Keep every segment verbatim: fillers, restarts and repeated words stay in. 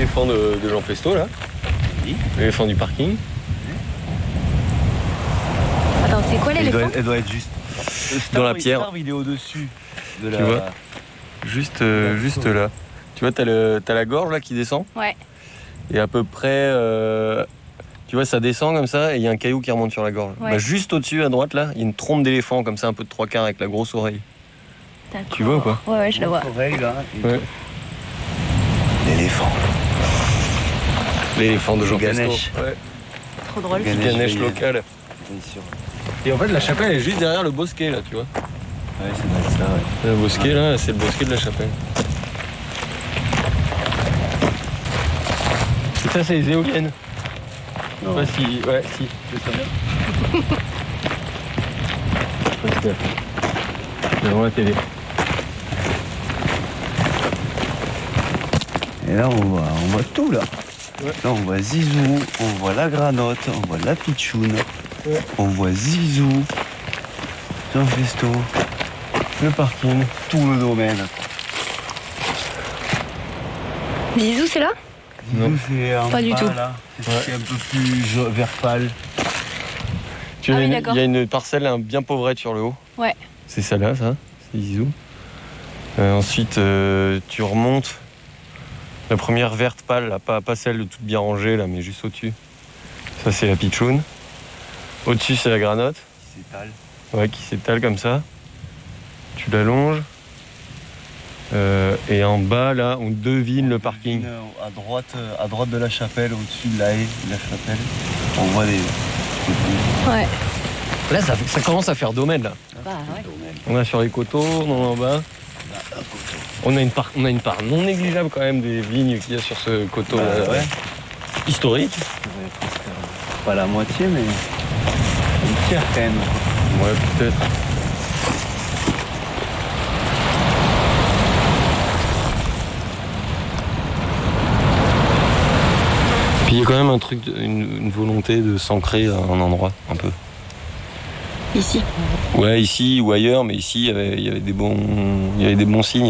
l'éléphant de, de Jean Pesto, là. Oui. L'éléphant du parking. Attends, c'est quoi Elle l'éléphant? doit, elle doit être juste Dans la pierre. Star, il est au-dessus de la... Tu vois Juste, euh, juste là. Tu vois, t'as, le, t'as la gorge là qui descend. Ouais. Et à peu près, euh, tu vois, ça descend comme ça et il y a un caillou qui remonte sur la gorge. Ouais. Bah, juste au-dessus, à droite, là, il y a une trompe d'éléphant comme ça, un peu de trois quarts avec la grosse oreille. D'accord. Tu vois ou pas? Ouais, ouais, je la vois. Oreille, là. Ouais. L'éléphant. L'éléphant de Jean Pesto. Ganesh. Ouais. Trop drôle. Ganesh. Ganesh Ganesh. local. Bien sûr. Et en fait, la chapelle elle est juste derrière le bosquet, là, tu vois. Ouais, ça doit être ça, ouais. Le bosquet, là, c'est le bosquet de la chapelle. Et ça, c'est les éoliennes. Je sais pas si... Ouais, si. C'est ça. C'est devant la télé. Et là, on voit, on voit tout, là. Ouais. Là, on voit Zizou, on voit la granotte, on voit la pitchoune, Ouais. on voit Zizou, Jean Pesto, Le parking. tout le domaine. Zizou, c'est là? Non. Zizou, c'est en Pas du bas, tout. là. C'est Ouais. c'est un peu plus jo- vert pâle. Tu Ah vois, oui, il y a une- d'accord. il y a une parcelle hein, bien pauvrette sur le haut. Ouais. C'est celle-là, ça. C'est Zizou. Euh, ensuite, euh, tu remontes. La première verte pâle, là, pas, pas celle de toute bien rangée, là, mais juste au-dessus. Ça, c'est la pitchoune. Au-dessus, c'est la granotte. C'est pâle. Ouais, qui s'étale comme ça. Tu l'allonges. Euh, et en bas, là, on devine le parking. À droite, euh, à droite de la chapelle, au-dessus de la haie de la chapelle, on voit des... Ouais. Là, ça, ça commence à faire domaine, là. Bah ouais. On a sur les coteaux, on en bas. On a une part, on a une part non négligeable quand même des vignes qu'il y a sur ce coteau Bah, euh, ouais. historique. Pas la moitié, mais une tiers quand même. Ouais, peut-être. Puis il y a quand même un truc, de- une, une volonté de s'ancrer à un endroit, un peu. Ici. Ouais, ici ou ailleurs, mais ici il y avait, il y avait des bons, il y avait des bons signes.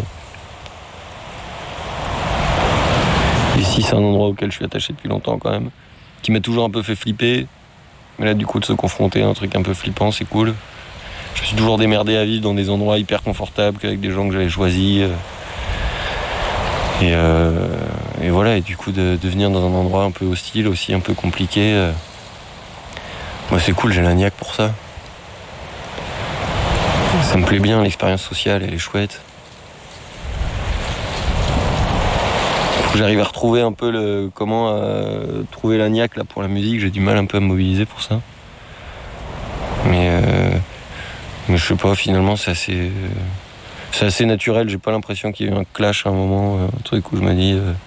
Ici, c'est un endroit auquel je suis attaché depuis longtemps quand même, qui m'a toujours un peu fait flipper. Mais là, du coup, de se confronter à un truc un peu flippant, c'est cool. Je me suis toujours démerdé à vivre dans des endroits hyper confortables, avec des gens que j'avais choisis. Et, euh, et voilà, et du coup, de, de venir dans un endroit un peu hostile, aussi un peu compliqué, euh, moi, c'est cool, j'ai la niaque pour ça. Ça me plaît bien, l'expérience sociale, elle est chouette. Faut que j'arrive à retrouver un peu le, comment euh, trouver la niaque là, pour la musique. J'ai du mal un peu à me mobiliser pour ça. Mais, euh, mais je sais pas, finalement, c'est assez, c'est assez naturel. J'ai pas l'impression qu'il y ait eu un clash à un moment, un truc où je me dis, euh,